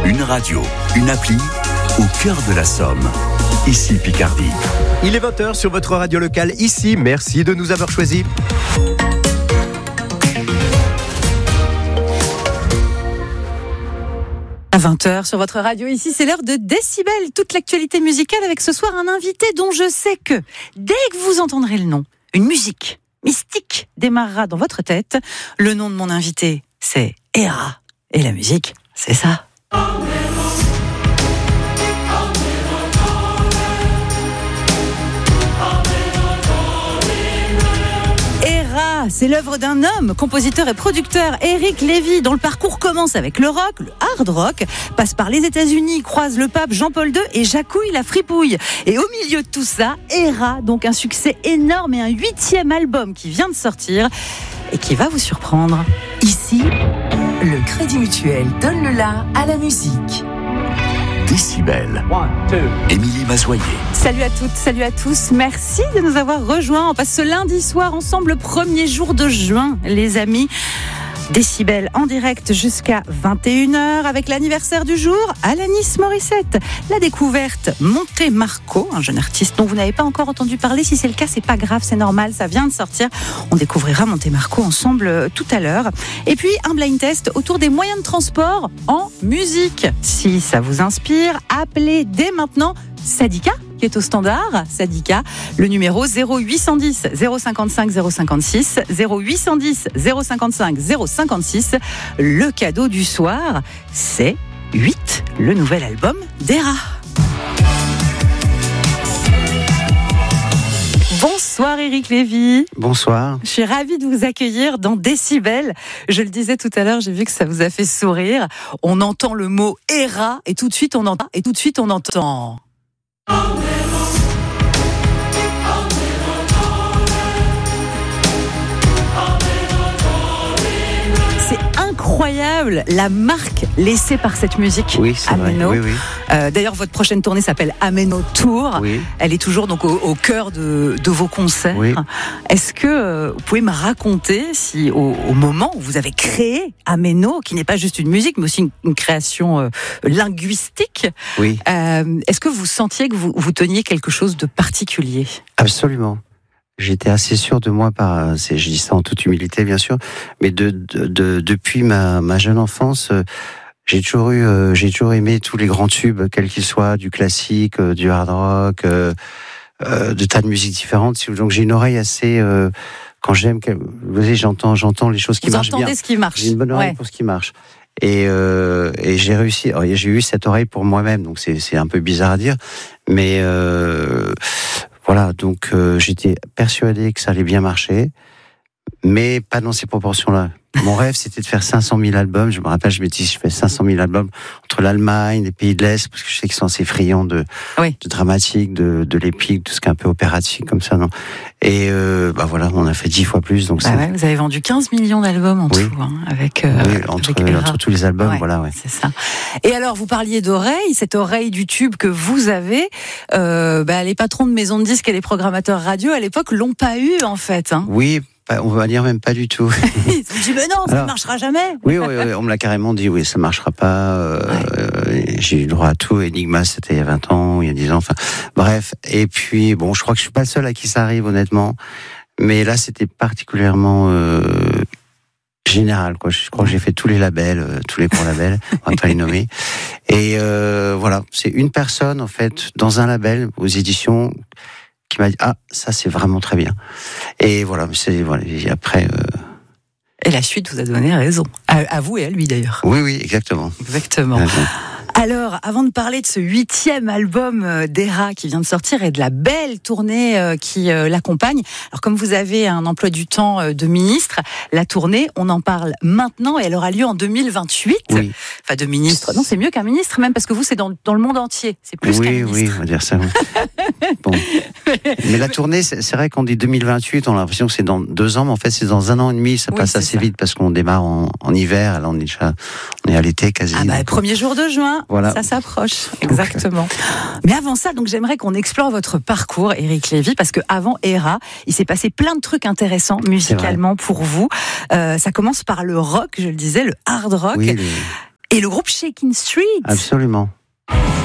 Une radio, une appli, au cœur de la Somme. Ici Picardie. Il est 20h sur votre radio locale, ici. Merci de nous avoir choisis. À 20h sur votre radio, ici c'est l'heure de Décibel, toute l'actualité musicale avec ce soir un invité dont je sais que, dès que vous entendrez le nom, une musique mystique démarrera dans votre tête. Le nom de mon invité, c'est Héra. Et la musique, c'est ça. Héra, c'est l'œuvre d'un homme, compositeur et producteur, Eric Lévy, dont le parcours commence avec le rock, le hard rock, passe par les États-Unis, croise le pape Jean-Paul II et jacouille la fripouille. Et au milieu de tout ça, Héra, donc un succès énorme et un 8e album qui vient de sortir et qui va vous surprendre. Ici, le Crédit Mutuel donne le la à la musique. Décibel. Émilie Mazoyer. Salut à toutes, salut à tous. Merci de nous avoir rejoints. On passe ce lundi soir ensemble, le premier jour de juin, les amis. Décibel en direct jusqu'à 21h avec l'anniversaire du jour, Alanis Morissette. La découverte Monte Marco, un jeune artiste dont vous n'avez pas encore entendu parler. Si c'est le cas, c'est pas grave, c'est normal, ça vient de sortir. On découvrira Monte Marco ensemble tout à l'heure. Et puis un blind test autour des moyens de transport en musique. Si ça vous inspire, appelez dès maintenant Sadika, qui est au standard. Sadika, le numéro 0810 055 056, 0810 055 056. Le cadeau du soir, c'est 8, le nouvel album d'Héra. Bonsoir Eric Lévy. Bonsoir. Je suis ravie de vous accueillir dans Décibel. Je le disais tout à l'heure, j'ai vu que ça vous a fait sourire. On entend le mot Héra et tout de suite on entend. C'est incroyable la marque laissée par cette musique. Oui, c'est Ameno. vrai. Oui. D'ailleurs, votre prochaine tournée s'appelle Ameno Tour. Oui. Elle est toujours donc au cœur de vos concerts. Oui. Est-ce que vous pouvez me raconter si au moment où vous avez créé Ameno, qui n'est pas juste une musique, mais aussi une création linguistique, Oui. est-ce que vous sentiez que vous teniez quelque chose de particulier ? Absolument. J'étais assez sûr de moi, je dis ça en toute humilité bien sûr, mais depuis ma jeune enfance, j'ai toujours aimé tous les grands tubes, quels qu'ils soient, du classique, du hard rock, de tas de musiques différentes. Donc j'ai une oreille assez, quand j'aime, vous voyez, j'entends les choses qui marchent bien. Vous entendez ce qui marche. J'ai une bonne oreille pour ce qui marche. Et j'ai réussi. Alors, j'ai eu cette oreille pour moi-même, donc c'est un peu bizarre à dire, mais voilà. Donc j'étais persuadé que ça allait bien marcher, mais pas dans ces proportions-là. Mon rêve, c'était de faire 500 000 albums. Je me rappelle, je m'étais dit, je fais 500 000 albums entre l'Allemagne, les pays de l'Est, parce que je sais qu'ils sont assez friands de dramatique, de l'épique, tout ce qui est un peu opératique comme ça, non. Et voilà, on a fait 10 fois plus. Donc vous avez vendu 15 millions d'albums en tout, avec entre tous les albums, voilà. Ouais. C'est ça. Et alors, vous parliez d'oreille, cette oreille du tube que vous avez, les patrons de maisons de disques et les programmateurs radio à l'époque l'ont pas eu en fait. Hein. Oui. On va dire même pas du tout. Ils se disent mais non, ça ne marchera jamais. Oui, on me l'a carrément dit, oui, ça marchera pas. J'ai eu droit à tout. Enigma, c'était il y a 20 ans, il y a 10 ans, enfin, bref. Et puis, bon, je crois que je suis pas le seul à qui ça arrive, honnêtement. Mais là, c'était particulièrement général, quoi. Je crois que j'ai fait tous les labels, tous les grands labels, on va pas les nommer. Et voilà, c'est une personne, en fait, dans un label, aux éditions, qui m'a dit ça c'est vraiment très bien. Et voilà, et après et la suite vous a donné raison, à vous et à lui d'ailleurs. Oui, exactement. Alors, avant de parler de ce 8e album d'Héra qui vient de sortir et de la belle tournée qui l'accompagne, alors comme vous avez un emploi du temps de ministre, la tournée, on en parle maintenant et elle aura lieu en 2028. Oui. Enfin, de ministre, non, c'est mieux qu'un ministre même, parce que vous, c'est dans le monde entier, c'est plus qu'un ministre. Oui, on va dire ça. Bon. Mais la tournée, c'est vrai qu'on dit 2028, on a l'impression que c'est dans 2 ans, mais en fait c'est dans 1 an et demi, ça passe assez vite parce qu'on démarre en hiver, là on est à l'été quasi. Premier jour de juin. Voilà. Ça s'approche, exactement. Mais avant ça, donc j'aimerais qu'on explore votre parcours, Eric Lévy, parce que avant Héra, il s'est passé plein de trucs intéressants musicalement pour vous. Ça commence par le rock, je le disais, le hard rock. Oui, Et le groupe Shakin' Street. Absolument.